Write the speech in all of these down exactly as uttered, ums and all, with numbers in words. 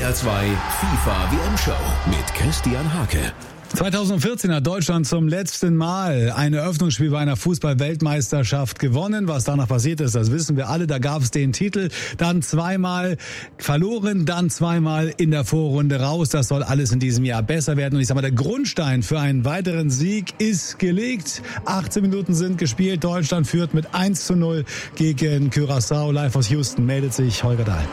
R zwei FIFA W M Show mit Christian Hake. zweitausendvierzehn hat Deutschland zum letzten Mal ein Eröffnungsspiel bei einer Fußball-Weltmeisterschaft gewonnen. Was danach passiert ist, das wissen wir alle. Da gab es den Titel, dann zweimal verloren, dann zweimal in der Vorrunde raus. Das soll alles in diesem Jahr besser werden. Und ich sag mal, der Grundstein für einen weiteren Sieg ist gelegt. achtzehn Minuten sind gespielt. Deutschland führt mit eins zu null gegen Curaçao. Live aus Houston meldet sich Holger Dahl.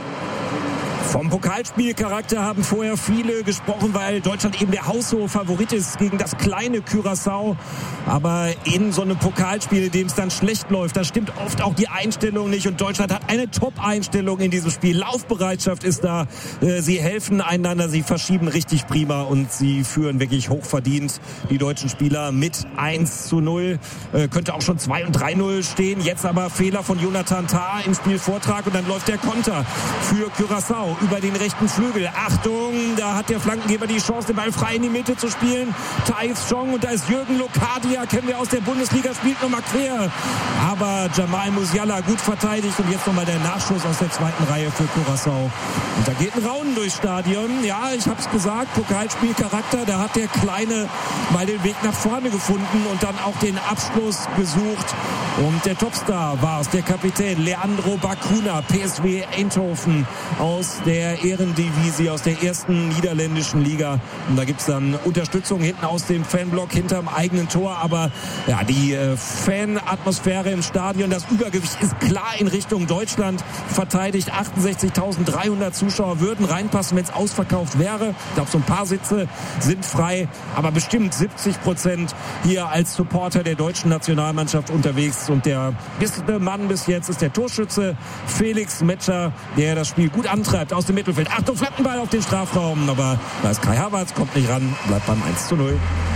Vom Pokalspielcharakter haben vorher viele gesprochen, weil Deutschland eben der haushohe Favorit ist gegen das kleine Curaçao. Aber in so einem Pokalspiel, in dem es dann schlecht läuft, da stimmt oft auch die Einstellung nicht. Und Deutschland hat eine Top-Einstellung in diesem Spiel. Laufbereitschaft ist da. Sie helfen einander, sie verschieben richtig prima und sie führen wirklich hochverdient die deutschen Spieler mit eins zu null. Könnte auch schon zwei und drei null stehen. Jetzt aber Fehler von Jonathan Tah im Spielvortrag und dann läuft der Konter für Curaçao über den rechten Flügel. Achtung, da hat der Flankengeber die Chance, den Ball frei in die Mitte zu spielen. Thais Chong und da ist Jürgen Lokadia, kennen wir aus der Bundesliga, spielt nochmal quer. Aber Jamal Musiala gut verteidigt und jetzt nochmal der Nachschuss aus der zweiten Reihe für Curaçao. Und da geht ein Raunen durchs Stadion. Ja, ich hab's gesagt, Pokalspielcharakter, da hat der Kleine mal den Weg nach vorne gefunden und dann auch den Abschluss gesucht. Und der Topstar war es, der Kapitän Leandro Bacuna, P S V Eindhoven aus der Ehrendivisie, aus der ersten niederländischen Liga. Und da gibt's dann Unterstützung hinten aus dem Fanblock hinterm eigenen Tor. Aber ja, die äh, Fanatmosphäre im Stadion, das Übergewicht ist klar in Richtung Deutschland verteidigt. achtundsechzigtausenddreihundert Zuschauer würden reinpassen, wenn es ausverkauft wäre. Ich glaube, so ein paar Sitze sind frei. Aber bestimmt siebzig Prozent hier als Supporter der deutschen Nationalmannschaft unterwegs. Und der beste Mann bis jetzt ist der Torschütze Felix Metscher, der das Spiel gut antreibt aus dem Mittelfeld. Achtung, Flankenball auf den Strafraum, aber da ist Kai Havertz, kommt nicht ran, bleibt beim eins zu null.